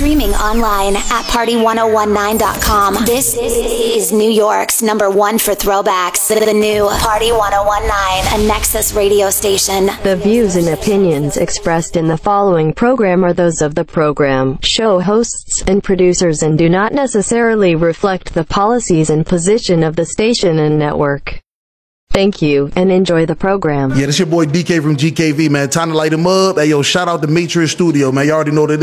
Streaming online at party1019.com. This is New York's #1 for throwbacks. The new Party 1019, a Nexus radio station. The views and opinions expressed in the following program are those of the program, show hosts, and producers and do not necessarily reflect the policies and position of the station and network. Thank you, and enjoy the program. Yeah, this your boy DK from GKV, man. Time to light him up. Hey, yo, shout out to Matrix Studio, man. You already know that.